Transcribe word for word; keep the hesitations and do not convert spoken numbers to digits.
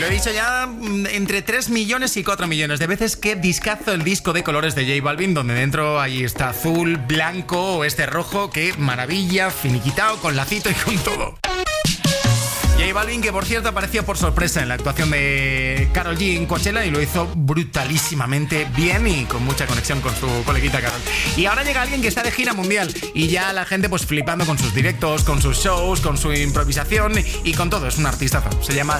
lo he dicho ya, entre tres millones y cuatro millones de veces. Qué discazo el disco de colores de J Balvin, donde dentro ahí está azul, blanco o este rojo. Qué maravilla, finiquitado, con lacito y con todo. J Balvin, que por cierto apareció por sorpresa en la actuación de Karol G en Coachella y lo hizo brutalísimamente bien y con mucha conexión con su coleguita Karol. Y ahora llega alguien que está de gira mundial y ya la gente pues flipando con sus directos, con sus shows, con su improvisación y con todo. Es un artistazo. Se llama